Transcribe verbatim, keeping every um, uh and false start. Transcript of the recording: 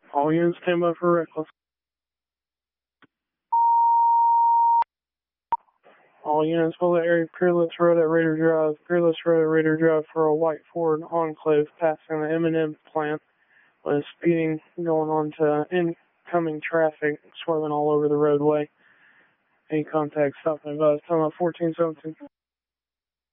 All units stand by for reckless. All units pull the area Peerless Road at Raider Drive. Peerless Road at Raider Drive for a white Ford Enclave passing the M and M plant with speeding going on to incoming traffic, swerving all over the roadway. Any contact, stop and advise. Time out fourteen seventeen.